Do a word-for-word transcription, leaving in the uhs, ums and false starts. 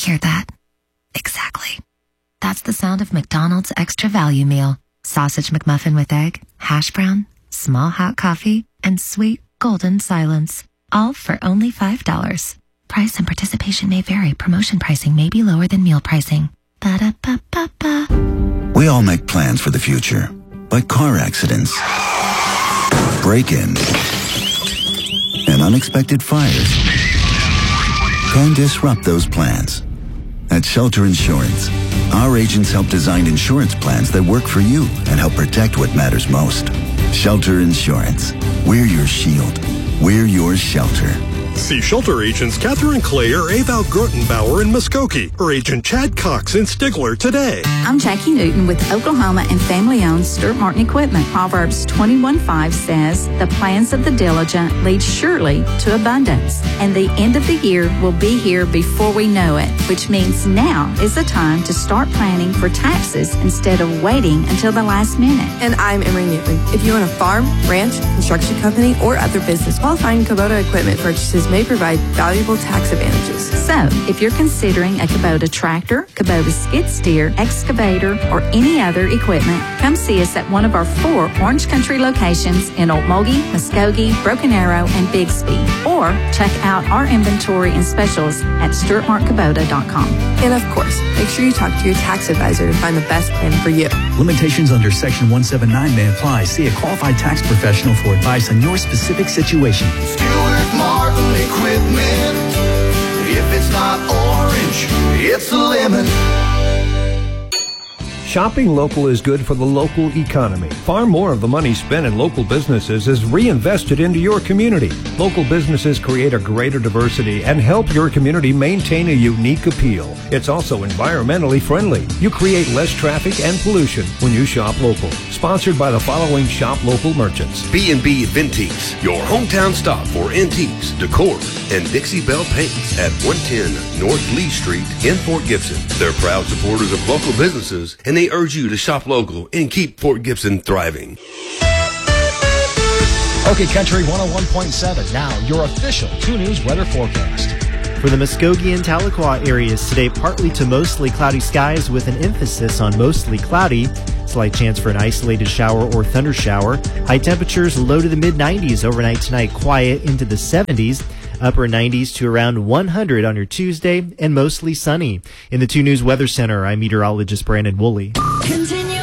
Hear that? Exactly. That's the sound of McDonald's Extra Value Meal. Sausage McMuffin with egg, hash brown, small hot coffee, and sweet golden silence. All for only five dollars. Price and participation may vary. Promotion pricing may be lower than meal pricing. Ba-da-ba-ba-ba. We all make plans for the future, like car accidents, break-ins, and unexpected fires can disrupt those plans. At Shelter Insurance, our agents help design insurance plans that work for you and help protect what matters most. Shelter Insurance. We're your shield. We're your shelter. See Shelter agents Catherine Clayer, Eval Grotenbauer in Muskogee, or Agent Chad Cox in Stigler today. I'm Jackie Newton with Oklahoma and family-owned Stuart Martin Equipment. Proverbs twenty-one five says, the plans of the diligent lead surely to abundance. And the end of the year will be here before we know it, which means now is the time to start planning for taxes instead of waiting until the last minute. And I'm Emery Newton. If you own a farm, ranch, construction company, or other business, qualifying Kubota equipment purchases may provide valuable tax advantages. So, if you're considering a Kubota tractor, Kubota skid steer, excavator, or any other equipment, come see us at one of our four Orange Country locations in Okmulgee, Muskogee, Broken Arrow, and Bixby. Or check out our inventory and specials at Stuart Martin Kubota dot com. And of course, make sure you talk to your tax advisor to find the best plan for you. Limitations under Section one seventy-nine may apply. See a qualified tax professional for advice on your specific situation. Stuart Martin Equipment. If it's not orange, it's a lemon. Shopping local is good for the local economy. Far more of the money spent in local businesses is reinvested into your community. Local businesses create a greater diversity and help your community maintain a unique appeal. It's also environmentally friendly. You create less traffic and pollution when you shop local. Sponsored by the following shop local merchants. B and B Vintiques, your hometown stop for antiques, decor, and Dixie Belle paints at one ten North Lee Street in Fort Gibson. They're proud supporters of local businesses, and they urge you to shop local and keep Fort Gibson thriving. Okay, Country one oh one point seven. Now, your official two News weather forecast. For the Muskogee and Tahlequah areas today, partly to mostly cloudy skies with an emphasis on mostly cloudy. Slight chance for an isolated shower or thunder shower. High temperatures low to the mid nineties overnight tonight, quiet into the seventies. Upper nineties to around one hundred on your Tuesday, and mostly sunny. In the two News Weather Center, I'm meteorologist Brandon Woolley. Continue.